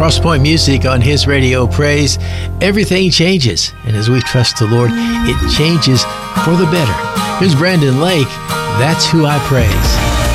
Crosspoint Music on His Radio Praise. Everything changes, and as we trust the Lord, it changes for the better. Here's Brandon Lake, That's Who I Praise.